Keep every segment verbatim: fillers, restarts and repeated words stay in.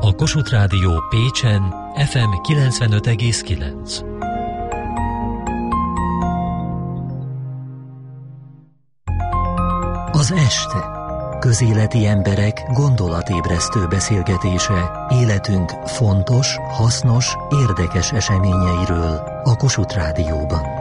A Kossuth Rádió Pécsen ef em kilencvenöt egész kilenc. Az este. Közéleti emberek gondolatébresztő beszélgetése életünk fontos, hasznos, érdekes eseményeiről a Kossuth Rádióban.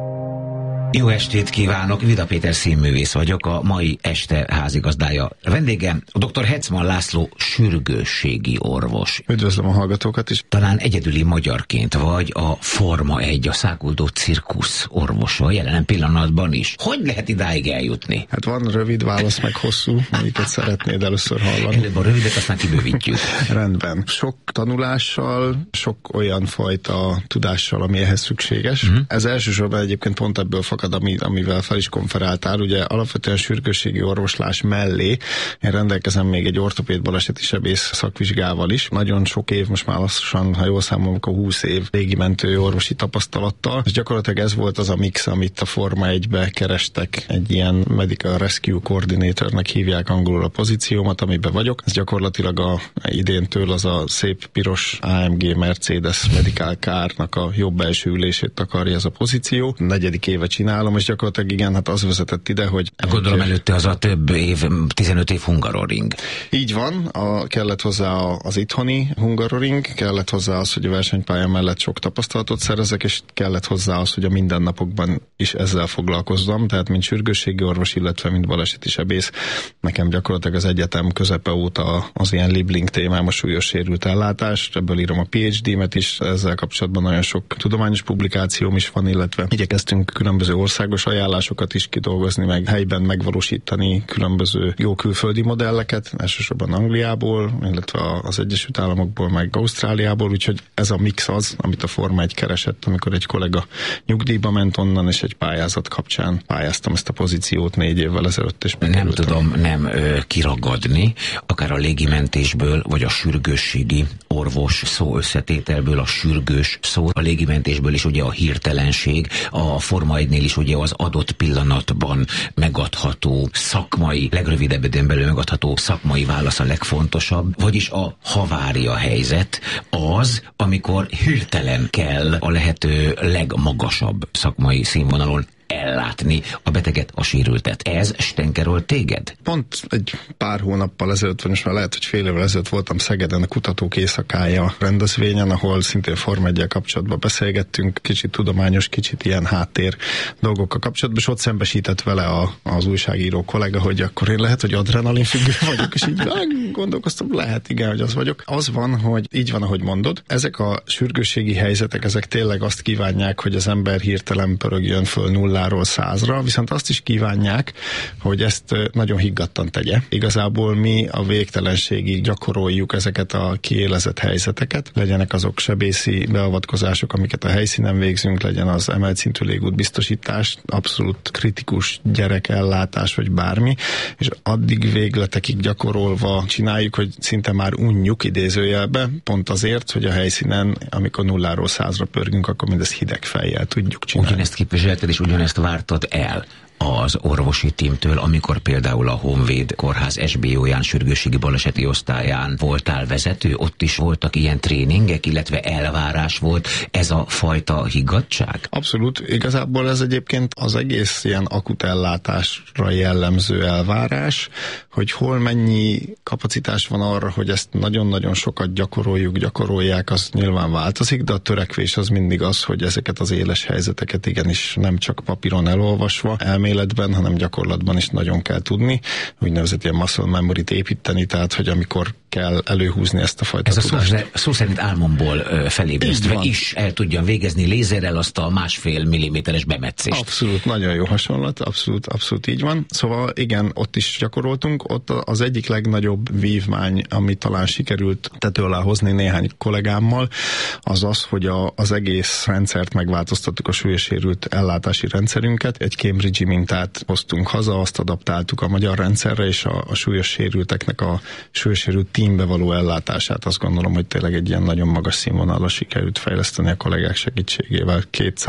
Jó estét kívánok, Vida Péter színművész vagyok, a mai este házigazdája. Vendégem a doktor Hetzmann László sürgősségi orvos. Üdvözlöm a hallgatókat is. Talán egyedüli magyarként vagy a Forma egy, a száguldó cirkusz orvosa, jelen pillanatban is. Hogy lehet idáig eljutni? Hát van rövid válasz, meg hosszú, melyiket szeretnéd először hallani. Előbb a rövidet, aztán kibővítjük. Rendben. Sok tanulással, sok olyan fajta tudással, ami ehhez szükséges. Uh-huh. Ez elsősorban egyébként pont ebből fakad, ami, amivel fel is konferáltál. Ugye alapvetően sürgősségi orvoslás mellé én rendelkezem még egy ortopéd baleseti sebész szakvizsgával is. Nagyon sok év, most már lassan, ha jól számolom, akkor húsz év légimentő orvosi tapasztalattal. És gyakorlatilag ez volt az a mix, amit a Forma egybe kerestek. Egy ilyen Medical Rescue Coordinatornek hívják angolul a pozíciómat, amiben vagyok. Ez gyakorlatilag a idéntől az a szép piros á em gé Mercedes Medical Car-nak a jobb belső ülését takarja ez a pozíció. A negyedik éve csinálom, és gyakorlatilag igen, hát az vezetett ide, hogy... Gondolom előtte az a több év, tizenöt év Hungaroring. Így van, a, kellett hozzá az itthoni Hungaroring, kellett hozzá az, hogy a versenypályán mellett sok tapasztalatot szerezek, és kellett hozzá az, hogy a mindennapokban is ezzel foglalkozzam, tehát mint sürgősségi orvos, illetve mint baleseti sebész. Nekem gyakorlatilag az egyetem közepe óta az ilyen libling témám a súlyos sérült ellátás, ebből írom a pé há dé-met is, ezzel kapcsolatban nagyon sok tudományos publikációm is van, illetve igyekeztünk különböző országos ajánlásokat is kidolgozni, meg helyben megvalósítani különböző jó külföldi modelleket, elsősorban Angliából, illetve az Egyesült Államokból, meg Ausztráliából, úgyhogy ez a mix az, amit a Forma egy keresett, amikor egy kollega nyugdíjba ment onnan, és egy pályázat kapcsán pályáztam ezt a pozíciót négy évvel ezelőtt, és nem tudom nem ö, kiragadni, akár a légimentésből, vagy a sürgősségi orvos szó összetételből a sürgős szó, a légimentésből is ugye a hirtelenség, a Forma egynél is ugye az adott pillanatban megadható szakmai, legrövidebb időn belül megadható szakmai válasz a legfontosabb, vagyis a havária helyzet az, amikor hirtelen kell a lehető legmagasabb szakmai színvonalon ellátni a beteget, a sérültet. Ez stenkerol téged? Pont egy pár hónappal ezelőtt, vagy most már lehet, hogy fél évvel ezelőtt voltam Szegeden a Kutatók Éjszakája rendezvényen, ahol szintén Forma egyel kapcsolatban beszélgettünk, kicsit tudományos, kicsit ilyen háttér dolgokkal kapcsolatban, és ott szembesített vele a, az újságíró kollega, hogy akkor én lehet, hogy adrenalinfüggő vagyok, és így gondolkoztam, lehet, igen, hogy az vagyok. Az van, hogy így van, ahogy mondod, ezek a sürgősségi helyzetek, ezek tényleg azt kívánják, hogy az ember hirtelen pörögjön föl nulla ról százra, viszont azt is kívánják, hogy ezt nagyon higgadtan tegye. Igazából mi a végtelenségig gyakoroljuk ezeket a kiélezett helyzeteket, legyenek azok sebészi beavatkozások, amiket a helyszínen végzünk, legyen az emelt szintű légút biztosítás, abszolút kritikus gyerekellátás, vagy bármi, és addig végletekig gyakorolva csináljuk, hogy szinte már unjuk idézőjelbe, pont azért, hogy a helyszínen, amikor nulláról százra pörgünk, akkor mindezt hideg fejjel tudjuk csinálni. Ugyanezt képviselted, és ugyanezt ezt vártad el az orvosi tímtől, amikor például a Honvéd Kórház es bé ó-ján sürgősségi baleseti osztályán voltál vezető, ott is voltak ilyen tréningek, illetve elvárás volt ez a fajta higgadtság? Abszolút. Igazából ez egyébként az egész ilyen akut ellátásra jellemző elvárás, hogy hol mennyi kapacitás van arra, hogy ezt nagyon-nagyon sokat gyakoroljuk, gyakorolják, az nyilván változik, de a törekvés az mindig az, hogy ezeket az éles helyzeteket igenis nem csak papíron elolvasva, elméletben, hanem gyakorlatban is nagyon kell tudni, úgynevezett ilyen muscle memory-t építeni, tehát hogy amikor kell előhúzni ezt a fajta Ez tudást. a szó, szó szerint álmomból felébresztve is el tudjam végezni lézerrel azt a másfél milliméteres bemetszést. Abszolút, nagyon jó hasonlat, abszolút, abszolút így van. Szóval igen, ott is gyakoroltunk, ott az egyik legnagyobb vívmány, ami talán sikerült tető alá hozni néhány kollégámmal, az az, hogy a, az egész rendszert megváltoztattuk, a súlyos sérült ellátási rendszerünket. Egy Cambridge-i mintát hoztunk haza, azt adaptáltuk a magyar rendszerre, és a, a súlyos sérülteknek a súlyos sérült tímbe való ellátását azt gondolom, hogy tényleg egy ilyen nagyon magas színvonalra sikerült fejleszteni a kollégák segítségével. kétszáz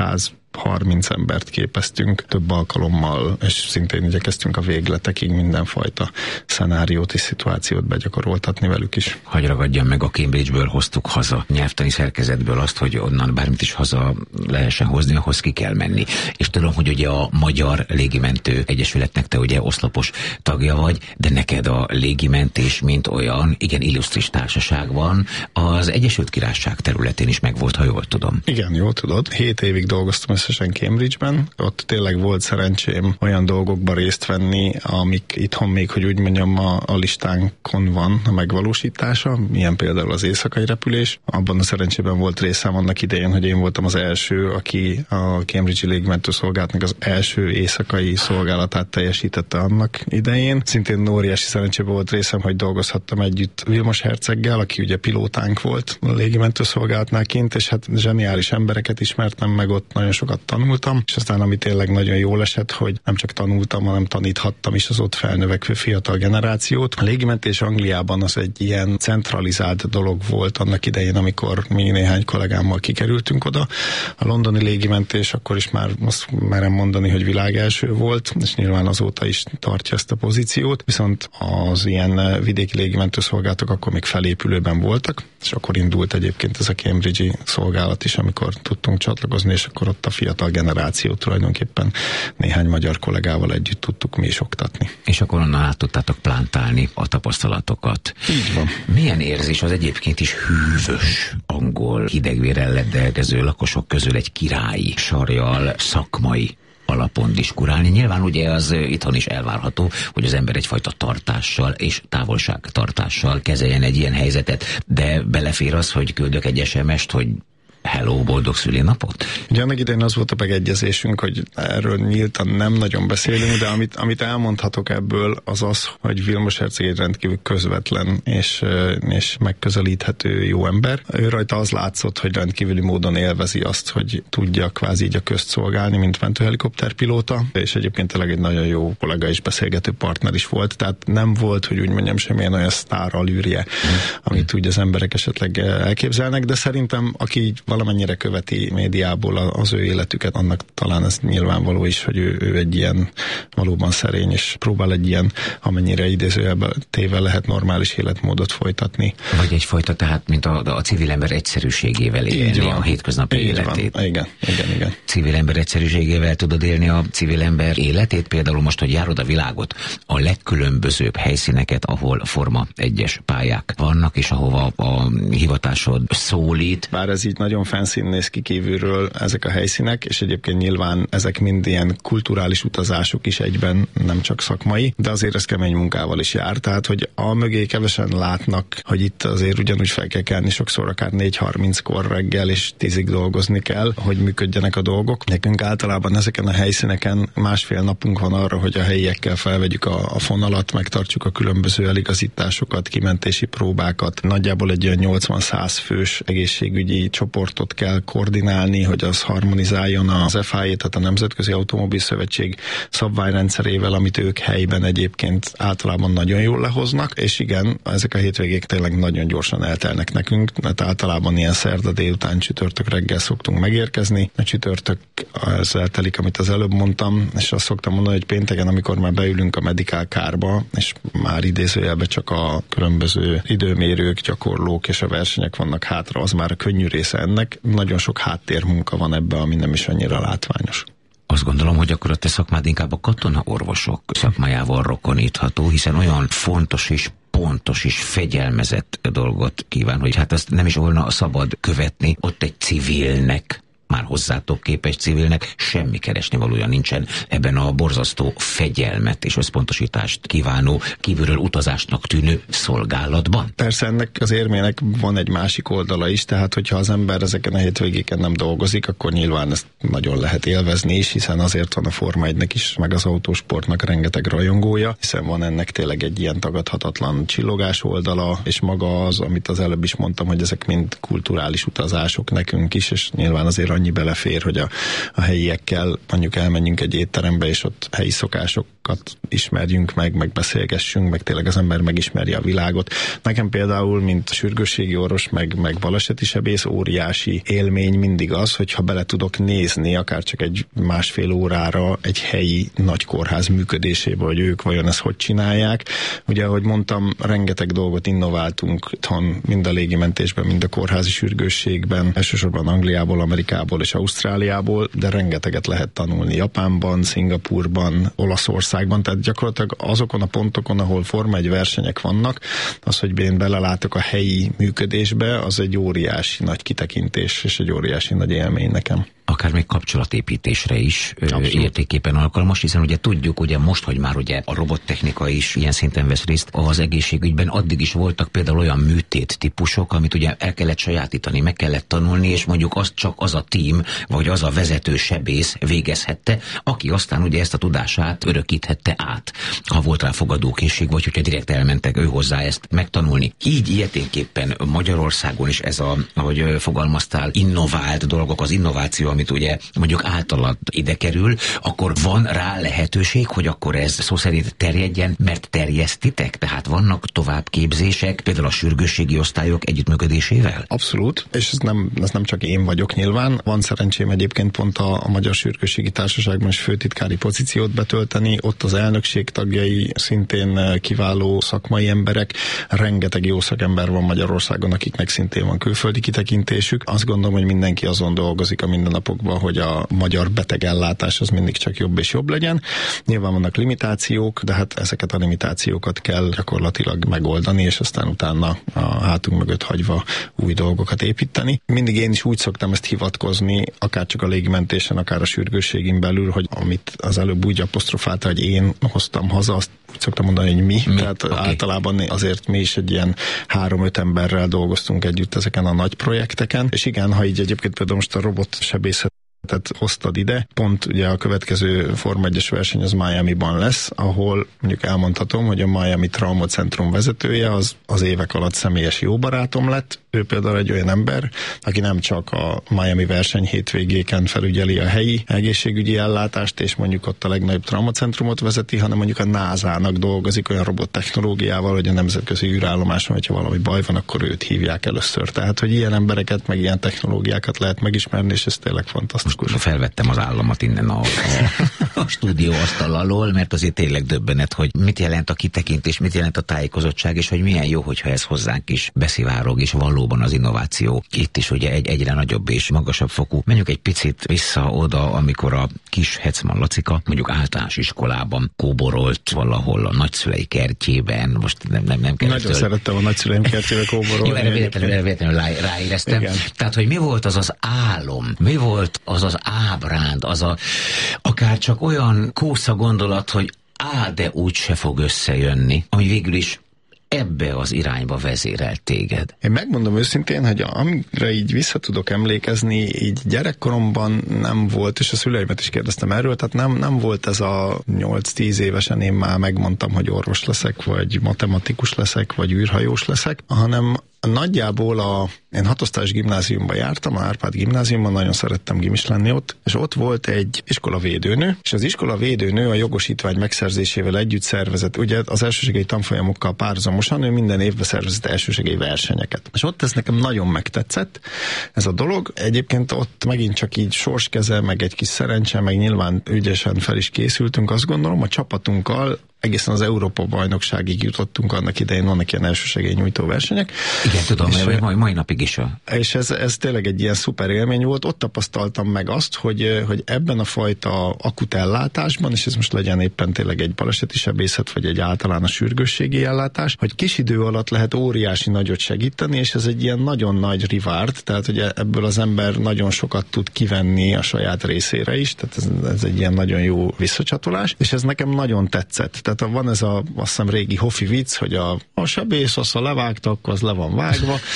harminc embert képeztünk több alkalommal, és szintén igyekeztünk a végletekig mindenfajta szenáriót és szituációt begyakoroltatni velük is. Hagy ragadjam meg, a Cambridge-ből hoztuk haza, nyelvtani szerkezetből azt, hogy onnan bármit is haza lehessen hozni, ahhoz ki kell menni. És tudom, hogy ugye a Magyar Légimentő Egyesületnek te ugye oszlopos tagja vagy, de neked a légimentés, mint olyan, igen illusztris társaság van, az Egyesült Királyság területén is megvolt, ha jól tudom. Igen, jól tudod. Hét évig dolgoztam összesen Cambridge-ben. Ott tényleg volt szerencsém olyan dolgokban részt venni, amik itthon még, hogy úgy mondjam, a, a listánkon van a megvalósítása, ilyen például az éjszakai repülés. Abban a szerencsében volt részem annak idején, hogy én voltam az első, aki a Cambridge-i Légmentőszolgálatnak az első éjszakai szolgálatát teljesítette annak idején. Szintén óriási szerencsében volt részem, hogy dolgozhattam együtt Vilmos herceggel, aki ugye pilótánk volt a Légimentőszolgálatnál kint, és hát zseniális embereket ismertem meg ott, nagyon sokat tanultam, és aztán ami tényleg nagyon jól esett, hogy nem csak tanultam, hanem taníthattam is az ott felnövekvő fiatal generációt. A légimentés Angliában az egy ilyen centralizált dolog volt annak idején, amikor mi néhány kollégámmal kikerültünk oda. A londoni légimentés akkor is már azt merem mondani, hogy világelső volt, és nyilván azóta is tartja ezt a pozíciót, viszont az ilyen vidéki légimentőszolgálatok akkor még felépülőben voltak, és akkor indult egyébként ez a Cambridge-i szolgálat is, amikor tudtunk csatlakozni, és akkor ott a fiatal generációt tulajdonképpen néhány magyar kollégával együtt tudtuk mi is oktatni. És akkor onnan át tudtátok plántálni a tapasztalatokat. Így van. Milyen érzés az egyébként is hűvös, angol, hidegvérrel rendelkező lakosok közül egy királyi sarjal, szakmai alapon diskurálni? Nyilván ugye az itthon is elvárható, hogy az ember egyfajta tartással és távolságtartással kezeljen egy ilyen helyzetet, de belefér az, hogy küldök egy es em est, hogy hello, boldog szülinapot? Ugye annak idején az volt a megegyezésünk, hogy erről nyíltan nem nagyon beszélünk, de amit, amit elmondhatok ebből, az az, hogy Vilmos herceg egy rendkívül közvetlen és, és megközelíthető jó ember. Ő rajta az látszott, hogy rendkívüli módon élvezi azt, hogy tudja kvázi így a közt szolgálni, mint mentőhelikopterpilóta, és egyébként tényleg egy nagyon jó kollega és beszélgető partner is volt, tehát nem volt, hogy úgy mondjam, semmilyen olyan sztár allűrje, amit úgy az emberek esetleg elképzelnek, de szerintem aki így valamennyire követi médiából az ő életüket, annak talán ez nyilvánvaló is, hogy ő, ő egy ilyen valóban szerény, és próbál egy ilyen, amennyire idézőjelben téve lehet normális életmódot folytatni. Vagy egyfajta, tehát, mint a, a civil ember egyszerűségével élni a hétköznapi így életét. Van. Igen, igen, igen. Civil ember egyszerűségével tudod élni a civil ember életét? Például most, hogy járod a világot, a legkülönbözőbb helyszíneket, ahol Forma egyes pályák vannak, és ahova a hivatásod szólít. Bár ez így nagyon fancy néz ki kívülről ezek a helyszínek, és egyébként nyilván ezek mind ilyen kulturális utazások is egyben, nem csak szakmai, de azért ez kemény munkával is jár, tehát hogy a mögé kevesen látnak, hogy itt azért ugyanúgy fel kell kelni sokszor akár négy harminckor reggel, és tízig dolgozni kell, hogy működjenek a dolgok. Nekünk általában ezeken a helyszíneken másfél napunk van arra, hogy a helyiekkel felvegyük a, a fonalat, megtartsuk a különböző eligazításokat, kimentési próbákat. Nagyjából egy olyan nyolcvan-száz fős egészségügyi csoportot kell koordinálni, hogy az harmonizáljon az ef i á, tehát a Nemzetközi Automobil Szövetség szabványrendszerével, amit ők helyben egyébként általában nagyon jól lehoznak, és igen, ezek a hétvégék tényleg nagyon gyorsan eltelnek nekünk, mert általában ilyen szerda délután, csütörtök reggel szoktunk megérkezni. A csütörtök az eltelik, amit az előbb mondtam, és azt szoktam mondani, hogy pénteken, amikor már beülünk a medical kárba, és már idézőjelben csak a különböző időmérők, gyakorlók és a versenyek vannak hátra, az már a könnyű része ennek. Nagyon sok háttérmunka van ebbe, ami nem is annyira látványos. Azt gondolom, hogy akkor a te szakmád inkább a katonaorvosok szakmájával rokonítható, hiszen olyan fontos és pontos és fegyelmezett dolgot kíván, hogy hát azt nem is volna szabad követni, ott egy civilnek, már hozzátok képes civilnek semmi keresni valója nincsen ebben a borzasztó fegyelmet és összpontosítást kívánó, kívülről utazásnak tűnő szolgálatban. Persze ennek az érmének van egy másik oldala is, tehát hogyha az ember ezeken a hétvégéken nem dolgozik, akkor nyilván ezt nagyon lehet élvezni is, hiszen azért van a Forma egynek is, meg az autósportnak rengeteg rajongója, hiszen van ennek tényleg egy ilyen tagadhatatlan csillogás oldala, és maga az, amit az előbb is mondtam, hogy ezek mind kulturális utazások nekünk is, és nyilván azért annyi belefér, hogy a, a helyiekkel mondjuk elmenjünk egy étterembe, és ott helyi szokásokat ismerjünk meg, meg beszélgessünk, meg tényleg az ember megismerje a világot. Nekem például, mint sürgősségi orvos, meg, meg baleseti sebész, óriási élmény mindig az, hogyha bele tudok nézni, akár csak egy másfél órára egy helyi nagy kórház működésébe, hogy ők vajon ezt hogy csinálják. Ugye, ahogy mondtam, rengeteg dolgot innováltunk itthon, mind a légimentésben, mind a kórházi sürgősségben, elsősorban Angliából, Amerikából és Ausztráliából, de rengeteget lehet tanulni Japánban, Szingapúrban, Olaszországban, tehát gyakorlatilag azokon a pontokon, ahol Forma egy versenyek vannak, az, hogy én belelátok a helyi működésbe, az egy óriási nagy kitekintés, és egy óriási nagy élmény nekem. Akár még kapcsolatépítésre is Abszolút. értéképpen alkalmas, hiszen ugye tudjuk, ugye most, hogy már ugye a robottechnika is ilyen szinten vesz részt az egészségügyben, addig is voltak például olyan műtét típusok, amit ugye el kellett sajátítani, meg kellett tanulni, és mondjuk azt csak az a tím, vagy az a vezető sebész végezhette, aki aztán ugye ezt a tudását örökíthette át, ha volt rá fogadókészség, vagy hogyha direkt elmentek ő hozzá ezt megtanulni. Így ilyeténképpen Magyarországon is ez a, ahogy fogalmaztál, innovált dolgok, az innováció, amit ugye mondjuk általad ide kerül, akkor van rá lehetőség, hogy akkor ez szó szerint terjedjen, mert terjesztitek? Tehát vannak továbbképzések, például a sürgősségi osztályok együttműködésével? Abszolút, és ez nem, ez nem csak én vagyok nyilván. Van szerencsém egyébként pont a, a Magyar Sürgősségi Társaságban is főtitkári pozíciót betölteni, ott az elnökség tagjai szintén kiváló szakmai emberek, rengeteg jó szakember van Magyarországon, akiknek szintén van külföldi kitekintésük. Azt gondolom, hogy mindenki azon dolgozik a mindennapokban, hogy a magyar betegellátás az mindig csak jobb és jobb legyen. Nyilván vannak limitációk, de hát ezeket a limitációkat kell gyakorlatilag megoldani, és aztán utána a hátunk mögött hagyva új dolgokat építeni. Mindig én is úgy szoktam ezt hivatkozni, akár csak a légimentésen, akár a sürgősségin belül, hogy amit az előbb úgy apostrofálta, hogy én hoztam haza, azt úgy szoktam mondani, hogy mi. mi? Tehát okay. Általában azért mi is egy ilyen három-öt emberrel dolgoztunk együtt ezeken a nagy projekteken, és igen, ha így egyébként például most a robot sebészet tehát hoztad ide. Pont ugye a következő Forma egyes verseny az Miamiban lesz, ahol mondjuk elmondhatom, hogy a Miami Trauma Centrum vezetője az, az évek alatt személyes jó barátom lett. Ő például egy olyan ember, aki nem csak a Miami verseny hétvégéken felügyeli a helyi egészségügyi ellátást, és mondjuk ott a legnagyobb traumacentrumot vezeti, hanem mondjuk a nászának dolgozik olyan robottechnológiával, hogy a nemzetközi űrállomáson, hogyha valami baj van, akkor őt hívják először. Tehát, hogy ilyen embereket, meg ilyen technológiákat lehet megismerni, és ez tényleg fantasztikus. Most felvettem az államat innen a, a, a stúdió asztal alól, mert azért tényleg döbbenet, hogy mit jelent a kitekintés, mit jelent a tájékozottság, és hogy milyen jó, hogyha ez hozzánk is beszivárog, és valóban az innováció itt is ugye egy, egyre nagyobb és magasabb fokú. Menjünk egy picit vissza oda, amikor a kis Hecman Lacika mondjuk általános iskolában kóborolt valahol a nagyszülei kertjében, most nem, nem, nem kellett. Nagyon től... szerettem a nagyszüleim kertjébe kóborolni. Jó, erre véletlenül, véletlenül ráéreztem. Tehát, hogy mi volt az az álom, mi volt az az ábránd, az a akár csak olyan kósza gondolat, hogy á, de úgy se fog összejönni, ami végül is ebbe az irányba vezérelt téged. Én megmondom őszintén, hogy amire így vissza tudok emlékezni, így gyerekkoromban nem volt, és a szüleimet is kérdeztem erről, tehát nem, nem volt ez a nyolc-tíz évesen én már megmondtam, hogy orvos leszek, vagy matematikus leszek, vagy űrhajós leszek, hanem nagyjából a, én hatosztályos gimnáziumban jártam, a Árpád gimnáziumban, nagyon szerettem gimis lenni ott, és ott volt egy iskolavédőnő, és az iskolavédőnő a jogosítvány megszerzésével együtt szervezett, ugye az elsősegély tanfolyamokkal párhuzamosan, ő minden évben szervezett elsősegély versenyeket. És ott ez nekem nagyon megtetszett, ez a dolog. Egyébként ott megint csak így sorskeze, meg egy kis szerencse, meg nyilván ügyesen fel is készültünk, azt gondolom, a csapatunkkal egészen az Európa-bajnokságig jutottunk, annak idején vannak ilyen elsősegélynyújtó versenyek. Igen, tudom, mert mai, mai napig is a... És ez, ez tényleg egy ilyen szuper élmény volt. Ott tapasztaltam meg azt, hogy, hogy ebben a fajta akut ellátásban, és ez most legyen éppen tényleg egy baleseti sebészet, vagy egy általános sürgősségi ellátás, hogy kis idő alatt lehet óriási nagyot segíteni, és ez egy ilyen nagyon nagy reward, tehát hogy ebből az ember nagyon sokat tud kivenni a saját részére is, tehát ez, ez egy ilyen nagyon jó visszacsatolás, és ez nekem nagyon tetszett. Tehát van ez a, azt hiszem, régi hofi vicc, hogy a, a sebész, azt ha levágta, akkor az le van vágva,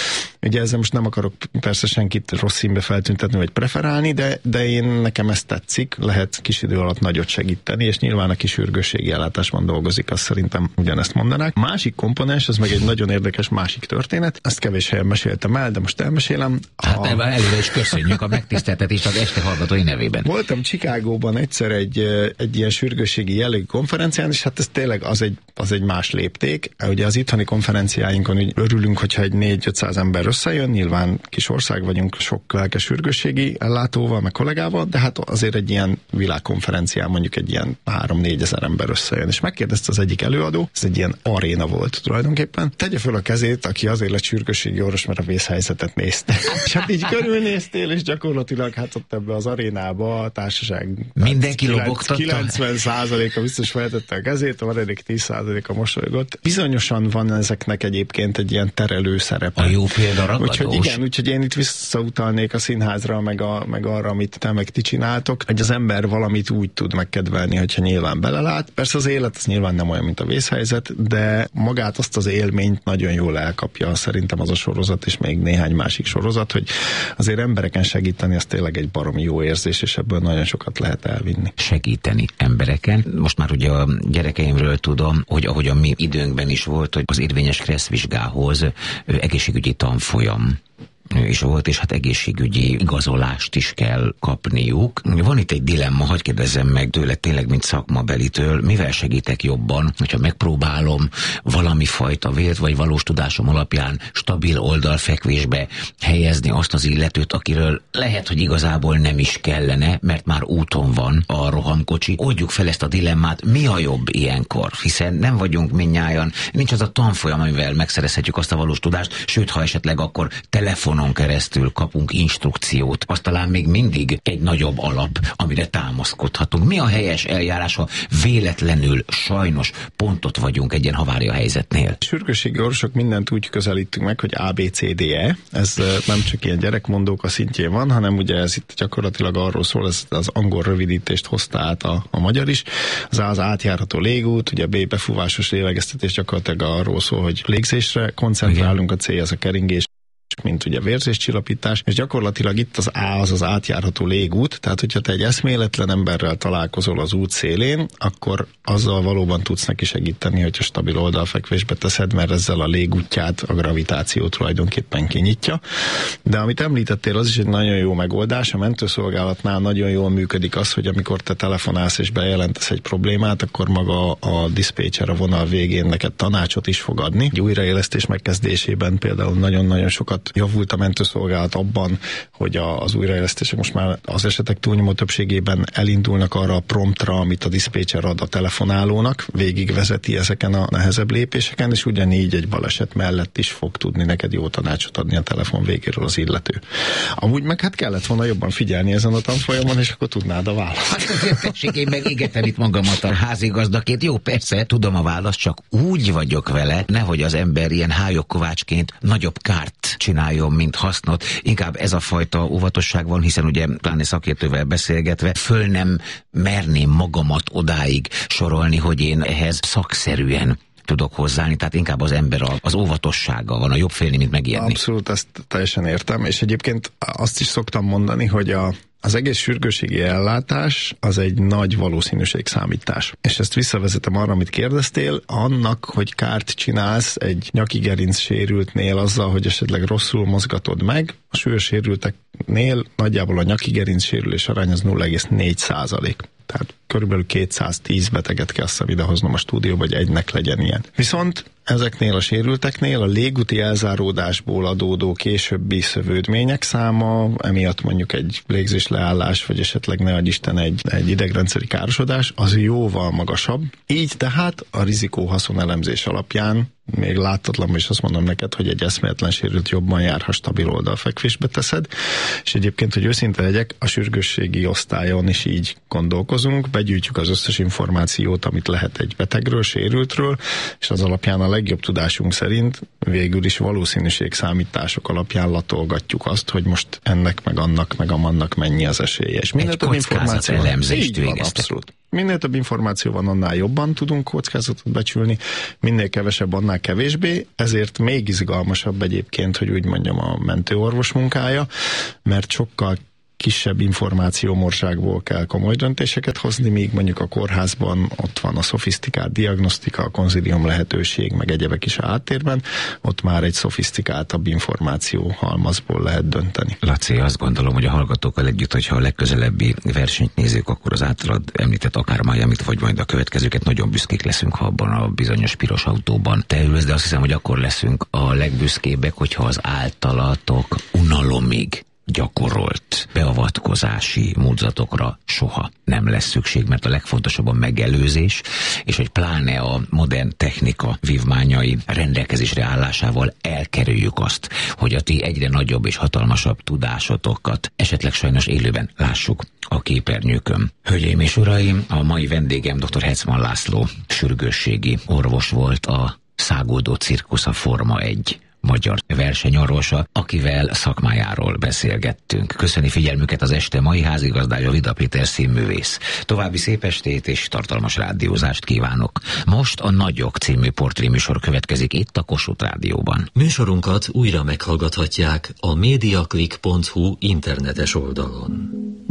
Ugye ezzel most nem akarok persze senkit rossz színbe feltüntetni, vagy preferálni, de, de én nekem ezt tetszik, lehet kis idő alatt nagyot segíteni, és nyilván aki sürgősségi ellátásban dolgozik, azt szerintem ugyanezt mondanák. Másik komponens, az meg egy nagyon érdekes másik történet, ezt kevés helyen meséltem el, de most elmesélem. Hát a... előre is köszönjük a megtiszteltetést az este hallgatói nevében. Voltam Chicagóban egyszer egy, egy ilyen sürgősségi jellegű konferencián, és hát ez tényleg az egy, az egy más lépték. Ugye az itthoni konferenciáinkon úgy örülünk, hogyha egy négy-ötszáz ember összejön, nyilván kis ország vagyunk, sok lelkes sürgősségi ellátóval, meg kollégával, de hát azért egy ilyen világkonferencián mondjuk egy ilyen három-négyezer ember összejön. És megkérdezte az egyik előadó, ez egy ilyen aréna volt tulajdonképpen. Tegye föl a kezét, aki azért lett sürgősségi orvos, mert a vészhelyzetet nézte. És hát így körülnéztél, és gyakorlatilag hát ott ebbe az arénába a társaság mindenki lobogtatta. kilencven százaléka biztos feltette a kezét, a maradék tíz százaléka mosolygott. Bizonyosan van ezeknek egyébként egy ilyen terelő szerepe. A jó példa ragadós. Úgyhogy igen, úgyhogy én itt visszautalnék a színházra, meg, a, meg arra, amit te meg ti csináltok, hogy az ember valamit úgy tud megkedvelni, hogyha nyilván belelát. Persze az élet az nyilván nem olyan, mint a vészhelyzet, de magát azt az élményt nagyon jól elkapja szerintem az a sorozat, és még néhány másik sorozat, hogy azért embereken segíteni, az tényleg egy baromi jó érzés, és ebből nagyon sokat lehet elvinni. Segíteni embereken. Most már ugye a gyerekeimről tudom, hogy ahogy a mi időnkben is volt, hogy az érvényes kresszvizsgához egészségügyi tanfolyam és volt, és hát egészségügyi igazolást is kell kapniuk. Van itt egy dilemma, hadd kérdezzem meg tőle tényleg, mint szakmabelitől, mivel segítek jobban, hogyha megpróbálom valami fajta vélt vagy valós tudásom alapján stabil oldalfekvésbe helyezni azt az illetőt, akiről lehet, hogy igazából nem is kellene, mert már úton van a rohamkocsi. Oldjuk fel ezt a dilemmát, mi a jobb ilyenkor, hiszen nem vagyunk mindnyájan, nincs az a tanfolyam, amivel megszerezhetjük azt a valós tudást, sőt, ha esetleg akkor telefon keresztül kapunk instrukciót, az talán még mindig egy nagyobb alap, amire támaszkodhatunk. Mi a helyes eljárás, ha véletlenül sajnos pontot vagyunk egy ilyen havária helyzetnél? Sürgősségi orvosok mindent úgy közelítünk meg, hogy A, B, C, D, E. Ez nem csak ilyen gyerekmondók a szintjén van, hanem ugye ez itt gyakorlatilag arról szól, ez az angol rövidítést hozta át a, a magyar is. Az A az átjárható légút, ugye B befúvásos lélegeztetés gyakorlatilag arról szól, hogy légzésre koncentrálunk, a C az a keringés, mint ugye vérzéscsillapítás, és gyakorlatilag itt az A az az átjárható légút, tehát hogyha te egy eszméletlen emberrel találkozol az út szélén, akkor azzal valóban tudsz neki segíteni, hogyha stabil oldalfekvésbe teszed, mert ezzel a légútját a gravitáció tulajdonképpen kinyitja. De amit említettél, az is egy nagyon jó megoldás. A mentőszolgálatnál nagyon jól működik az, hogy amikor te telefonálsz és bejelentesz egy problémát, akkor maga a diszpécser a vonal végén neked tanácsot is fog adni. Egy újraélesztés megkezdésében például nagyon-nagyon sokat javult a mentőszolgálat abban, hogy a, az újraélesztések most már az esetek túlnyomó többségében elindulnak arra a promptra, amit a diszpécser ad a telefonálónak, végigvezeti ezeken a nehezebb lépéseken, és ugyanígy egy baleset mellett is fog tudni neked jó tanácsot adni a telefon végéről az illető. Amúgy meg hát kellett volna jobban figyelni ezen a tanfolyamon, és akkor tudnád a választ. Hát azért tessék, én meg égetem itt magamat a házigazdaként. Jó, persze, tudom a választ, csak úgy vagyok vele, nehogy az ember ilyen hályogkovácsként nagyobb kárt csináljon, mint hasznot. Inkább ez a fajta óvatosság van, hiszen ugye pláne szakértővel beszélgetve föl nem merném magamat odáig sorolni, hogy én ehhez szakszerűen tudok hozzáállni, tehát inkább az ember az óvatossága van, a jobb félni, mint megijedni. Abszolút, ezt teljesen értem, és egyébként azt is szoktam mondani, hogy a Az egész sürgősségi ellátás az egy nagy valószínűségszámítás. És ezt visszavezetem arra, amit kérdeztél, annak, hogy kárt csinálsz egy nyaki gerinc sérültnél azzal, hogy esetleg rosszul mozgatod meg, a súlyos sérülteknél nagyjából a nyaki gerinc sérülés arány az nulla egész négy százalék. Tehát körülbelül kétszáztíz beteget kell azt idehoznom a stúdióba, hogy egynek legyen ilyen. Viszont ezeknél a sérülteknél a légúti elzáródásból adódó későbbi szövődmények száma, emiatt mondjuk egy légzésleállás, vagy esetleg ne adj Isten egy, egy idegrendszeri károsodás, az jóval magasabb. Így tehát a rizikó-haszon elemzés alapján még láthatatlan, és azt mondom neked, hogy egy eszméletlen sérült jobban jár, ha stabil oldalfekvésbe teszed. És egyébként, hogy őszinte legyek, a sürgősségi osztályon is így gondolkozunk, begyűjtjük az összes információt, amit lehet egy betegről, sérültről, és az alapján a legjobb tudásunk szerint végül is valószínűségszámítások alapján latolgatjuk azt, hogy most ennek, meg annak, meg amannak mennyi az esélye. És egy kockázat elemzést végeztek. Abszolút. Minél több információ van, annál jobban tudunk kockázatot becsülni, minél kevesebb, annál kevésbé, ezért még izgalmasabb egyébként, hogy úgy mondjam, a mentőorvos munkája, mert sokkal kisebb információmorságból kell komoly döntéseket hozni, míg mondjuk a kórházban ott van a szofisztikált diagnosztika, a konzilium lehetőség, meg egyebek is a háttérben, ott már egy szofisztikáltabb információ halmazból lehet dönteni. Laci, azt gondolom, hogy a hallgatókkal együtt, hogyha a legközelebbi versenyt nézzük, akkor az általad említett akár Miamit, vagy majd a következőket nagyon büszkék leszünk, ha abban a bizonyos piros autóban te ülsz, de azt hiszem, hogy akkor leszünk a legbüszkébbek, hogyha az általatok unalomig gyakorolt beavatkozási módzatokra soha nem lesz szükség, mert a legfontosabb a megelőzés, és hogy pláne a modern technika vívmányai rendelkezésre állásával elkerüljük azt, hogy a ti egyre nagyobb és hatalmasabb tudásotokat esetleg sajnos élőben lássuk a képernyőkön. Hölgyeim és uraim, a mai vendégem dr. Hetzmann László, sürgősségi orvos volt, a Száguldó Cirkusz, a Forma egy magyar versenyorvosa, akivel szakmájáról beszélgettünk. Köszöni figyelmüket az este mai házigazdája, Vida Péter színművész. További szép estét és tartalmas rádiózást kívánok. Most a Nagyok című portréműsor következik itt a Kossuth Rádióban. Műsorunkat újra meghallgathatják a mediaclick pont hu internetes oldalon.